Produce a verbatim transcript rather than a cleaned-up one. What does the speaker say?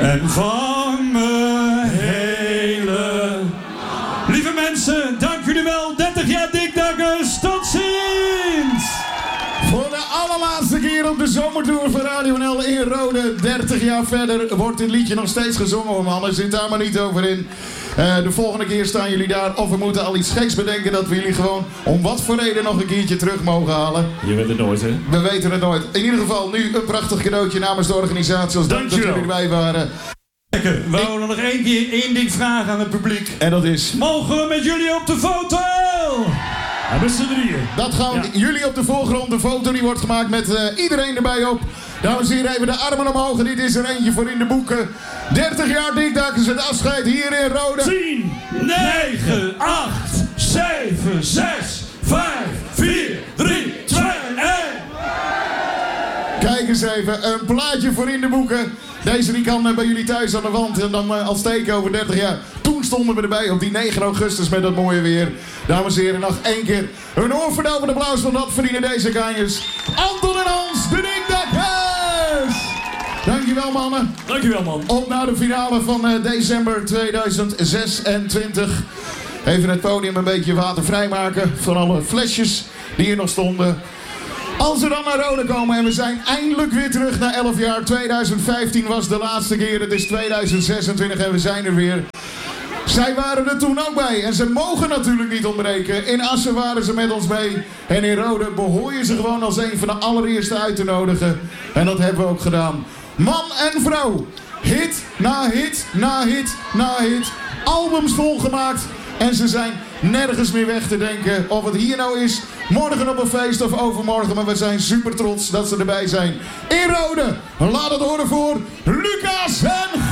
En van me hele... Lieve mensen, dank jullie wel. dertig jaar Dikdakkers. Tot ziens! Voor de allerlaatste keer op de zomertour van Radio N L in Rode. dertig jaar verder wordt dit liedje nog steeds gezongen, hoor mannen. Zit daar maar niet over in. Uh, de volgende keer staan jullie daar. Of we moeten al iets geks bedenken dat we jullie gewoon om wat voor reden nog een keertje terug mogen halen. Je weet het nooit, hè? We weten het nooit. In ieder geval nu een prachtig cadeautje namens de organisatie. Als dank dat jullie erbij waren. Lekker. We willen nog één keer één ding vragen aan het publiek. En dat is... Mogen we met jullie op de foto? Ja, met z'n drieën. Dat gaan ja. jullie op de voorgrond. De foto die wordt gemaakt met uh, iedereen erbij op. Dames en heren, even de armen omhoog. En dit is er eentje voor in de boeken. dertig jaar Dikdakkers, het afscheid hier in Rode. tien, negen, acht, zeven, zes, vijf, vier, drie, twee, één. Kijk eens even, een plaatje voor in de boeken. Deze die kan uh, bij jullie thuis aan de wand en dan uh, als teken over dertig jaar. Toen stonden we erbij op die negen augustus met dat mooie weer. Dames en heren, nog één keer een oorverdovend applaus, want dat verdienen deze kanjers. Anton en Hans, de Dikdakkers! Dankjewel mannen. Dankjewel man. Op naar de finale van uh, december tweeduizend zesentwintig. Even het podium een beetje watervrij maken van alle flesjes die hier nog stonden. Als we dan naar Rode komen en we zijn eindelijk weer terug na elf jaar. tweeduizend vijftien was de laatste keer, het is tweeduizend zesentwintig en we zijn er weer. Zij waren er toen ook bij en ze mogen natuurlijk niet ontbreken. In Assen waren ze met ons mee en in Rode behoor je ze gewoon als een van de allereerste uit te nodigen. En dat hebben we ook gedaan. Man en vrouw, hit na hit na hit na hit, albums volgemaakt en ze zijn nergens meer weg te denken. Of het hier nou is, morgen op een feest of overmorgen, maar we zijn super trots dat ze erbij zijn. In Rode, laat het horen voor...